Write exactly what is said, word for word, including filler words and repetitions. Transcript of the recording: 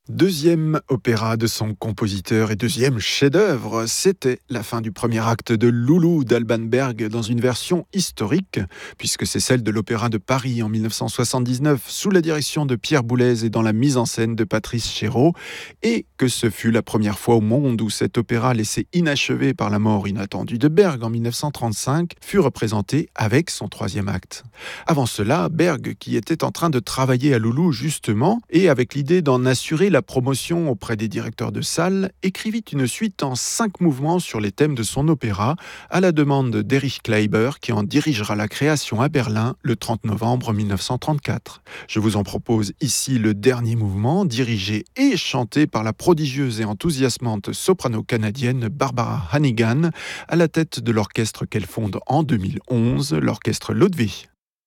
Deuxième opéra de son compositeur et deuxième chef-d'œuvre, c'était la fin du premier acte de Loulou d'Alban Berg dans une version historique, puisque c'est celle de l'Opéra de Paris en dix-neuf cent soixante-dix-neuf sous la direction de Pierre Boulez et dans la mise en scène de Patrice Chéreau, et que ce fut la première fois au monde où cet opéra laissé inachevé par la mort inattendue de Berg en dix-neuf cent trente-cinq fut représenté avec son troisième acte. Avant cela, Berg, qui était en train de travailler à Loulou justement, et avec l'idée d'en assurer la promotion auprès des directeurs de salles, écrivit une suite en cinq mouvements sur les thèmes de son opéra, à la demande d'Erich Kleiber, qui en dirigera la création à Berlin le trente novembre dix-neuf cent trente-quatre. Je vous en propose ici le dernier mouvement, dirigé et chanté par la prodigieuse et enthousiasmante soprano canadienne Barbara Hannigan, à la tête de l'orchestre qu'elle fonde en deux mille onze, l'orchestre Ludwig.